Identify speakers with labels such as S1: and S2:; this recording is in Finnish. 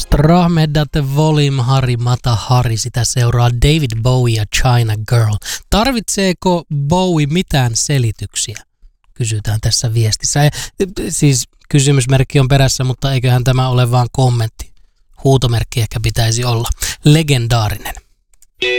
S1: Strahmedat Volim Hari Mata Hari, sitä seuraa David Bowie ja China Girl. Tarvitseeko Bowie mitään selityksiä? Kysytään tässä viestissä. Siis kysymysmerkki on perässä, mutta eiköhän tämä ole vaan kommentti. Huutomerkki ehkä pitäisi olla. Legendaarinen.